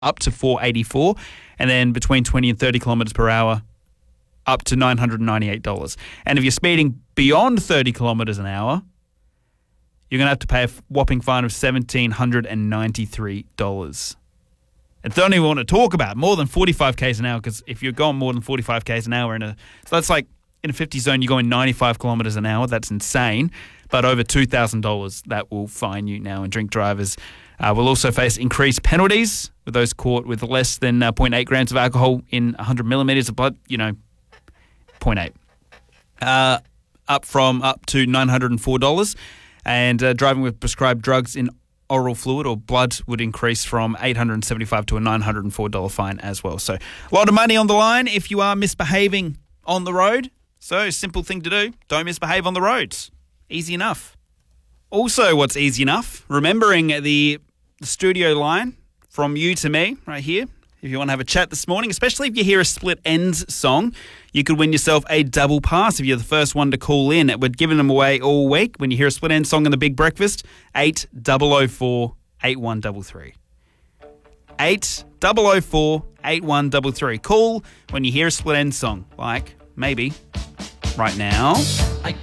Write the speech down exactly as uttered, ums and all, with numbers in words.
up to four hundred eighty-four dollars, and then between twenty and thirty kilometres per hour, up to nine hundred ninety-eight dollars. And if you're speeding beyond thirty kilometres an hour, you're going to have to pay a whopping fine of one thousand seven hundred ninety-three dollars. And don't even want to talk about more than forty-five kays an hour, because if you're going more than forty-five kays an hour in a, so that's like in a fifty zone, you're going ninety-five kilometres an hour. That's insane. But over two thousand dollars that will fine you now. And drink drivers uh, will also face increased penalties with those caught with less than uh, zero point eight grams of alcohol in one hundred millimetres of blood, you know, zero point eight. Uh, up from up to nine hundred four dollars. And uh, driving with prescribed drugs in oral fluid or blood would increase from eight hundred seventy-five dollars to a nine hundred four dollars fine as well. So a lot of money on the line if you are misbehaving on the road. So simple thing to do, don't misbehave on the roads. Easy enough. Also, what's easy enough, remembering the studio line from you to me right here. If you want to have a chat this morning, especially if you hear a Split Ends song, you could win yourself a double pass if you're the first one to call in. We're giving them away all week. When you hear a Split Ends song in the Big Breakfast, eight double oh four, eight one three three. eight double oh four, eight one three three. Call when you hear a Split Ends song, like maybe right now.